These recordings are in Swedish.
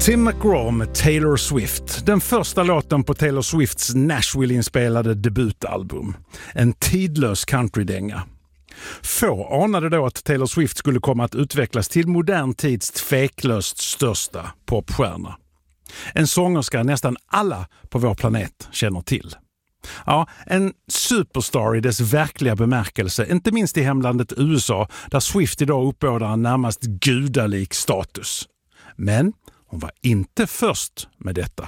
Tim McGraw med Taylor Swift. Den första låten på Taylor Swifts Nashville-inspelade debutalbum. En tidlös countrydänga. Få anade då att Taylor Swift skulle komma att utvecklas till modern tids tveklöst största popstjärna. En sångerska nästan alla på vår planet känner till. Ja, en superstar i dess verkliga bemärkelse, inte minst i hemlandet USA, där Swift idag uppbådar en närmast gudalik status. Men hon var inte först med detta.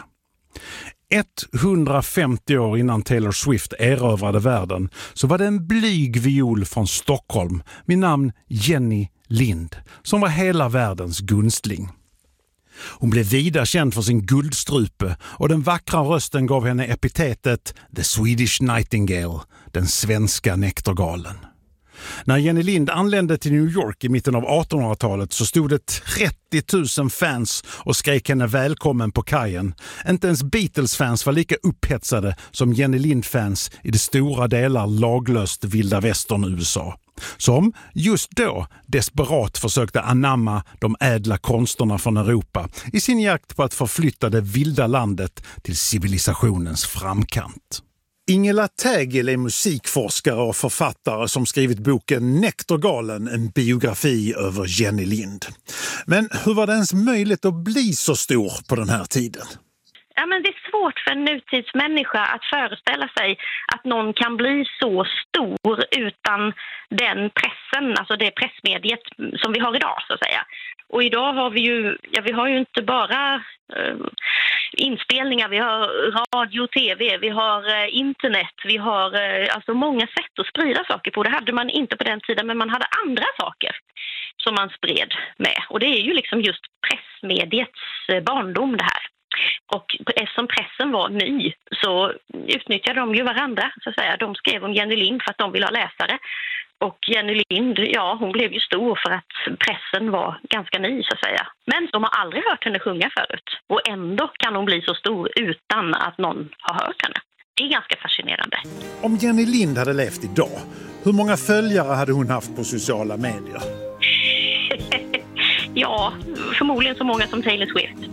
150 år innan Taylor Swift erövrade världen så var det en blyg viol från Stockholm vid namn Jenny Lind som var hela världens gunstling. Hon blev vida känd för sin guldstrupe och den vackra rösten gav henne epitetet The Swedish Nightingale, den svenska näktergalen. När Jenny Lind anlände till New York i mitten av 1800-talet så stod det 30 000 fans och skrek henne välkommen på kajen. Inte ens Beatles-fans var lika upphetsade som Jenny Lind-fans i det stora delar laglöst vilda västern USA. Som just då desperat försökte anamma de ädla konsterna från Europa i sin jakt på att förflytta det vilda landet till civilisationens framkant. Ingela Tägel är musikforskare och författare som skrivit boken Näktergalen, en biografi över Jenny Lind. Men hur var det ens möjligt att bli så stor på den här tiden? Ja, men det är svårt för en nutidsmänniska att föreställa sig att någon kan bli så stor utan den pressen, alltså det pressmediet som vi har idag så att säga. Och idag har vi har ju inte bara inspelningar, vi har radio och tv, vi har internet, vi har alltså många sätt att sprida saker på. Det hade man inte på den tiden, men man hade andra saker som man spred med. Och det är ju liksom just pressmediets barndom det här. Och eftersom pressen var ny så utnyttjade de ju varandra så att säga. De skrev om Jenny Lind för att de ville ha läsare. Och Jenny Lind, ja, hon blev ju stor för att pressen var ganska ny så att säga. Men de har aldrig hört henne sjunga förut. Och ändå kan hon bli så stor utan att någon har hört henne. Det är ganska fascinerande. Om Jenny Lind hade levt idag, hur många följare hade hon haft på sociala medier? Ja, förmodligen så många som Taylor Swift.